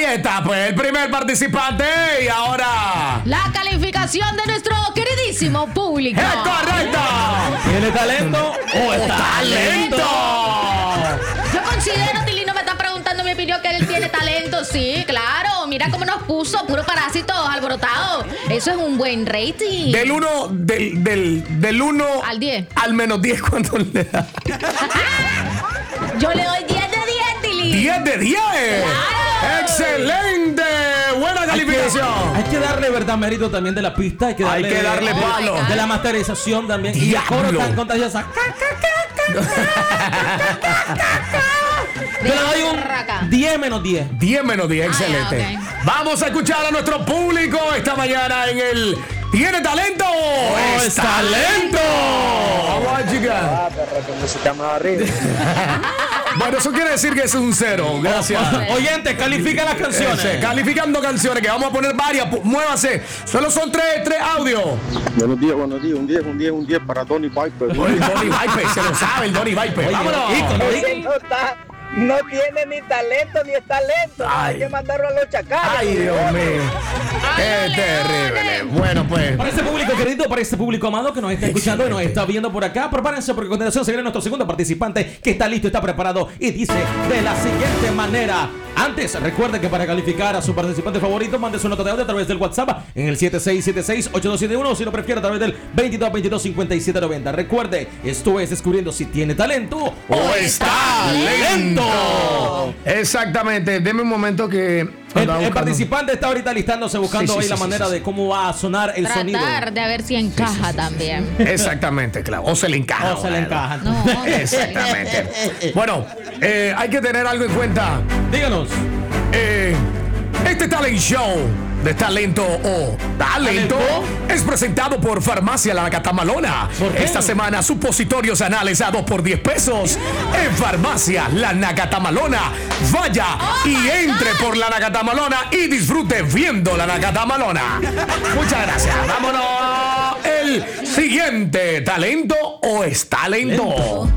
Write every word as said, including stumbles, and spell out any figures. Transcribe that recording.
está, pues, el primer participante. Y ahora... La calificación de nuestro queridísimo público. ¡Es correcto! ¿Tiene talento o es ¡Talento! Yo considero, Tilino me está preguntando mi opinión, que él tiene talento. Sí, claro. Mira cómo nos puso, puro parásitos alborotados. Eso es un buen rating. Del uno, del, del, del uno Al diez. Al menos diez, ¿cuánto le da? Yo le doy diez de diez, Tilino. diez de diez. ¡Claro! ¡Excelente! Buena calificación. Hay que darle, verdad, mérito también de la pista. Hay que Hay darle, que darle Oh, palo. my God. de la masterización también. Y el coro Diablo. tan contagiosa. Yo le doy un diez menos diez. diez menos diez, excelente. Ah, ya, Vamos a escuchar a nuestro público esta mañana en el ¿Tiene talento o es talento? Vamos a chica. Ah, perro, que música más arriba. Bueno, eso quiere decir que es un cero. Gracias. Oyentes, califica las canciones. Ese, calificando canciones, que vamos a poner varias. Pu- Muévase. Solo son tres, tres audios. Buenos días, buenos días. Un diez, un diez, un diez para Tony Piper. El Donny Viper, se lo sabe el Donny Viper. Oye, Vámonos. ícono, Ese no, está, no tiene ni talento ni es talento. Ay. Hay que mandarlo a los chacales. Ay, Dios mío. Qué terrible. Bueno, pues. Para este público querido, para este público amado que nos está escuchando y nos está viendo por acá, prepárense porque a continuación se viene nuestro segundo participante que está listo, está preparado y dice de la siguiente manera. Antes, recuerde que para calificar a su participante favorito, mande su nota de audio a través del WhatsApp en el siete seis siete seis, ocho dos siete uno o si lo prefiere a través del veintidós veintidós cincuenta y siete noventa. Recuerde, esto es descubriendo si tiene talento O está lento. Exactamente. Deme un momento que. El, andaba el buscando. participante está ahorita listándose buscando Sí, sí, ahí sí, la sí, manera sí, de cómo va a sonar el sonido. Tratar de ver si encaja también. Exactamente, claro. O se le encaja. O se le bueno. encaja. No, Exactamente. Bueno, eh, hay que tener algo en cuenta. Díganos. Eh, este talent show de talento o talento ¿Talento? es presentado por Farmacia La Nacatamalona. ¿Por qué? Esta semana supositorios anales a dos por diez pesos en Farmacia La Nacatamalona. Vaya y entre por La Nacatamalona y disfrute viendo La Nacatamalona. Muchas gracias. Vámonos. El siguiente talento o es talento.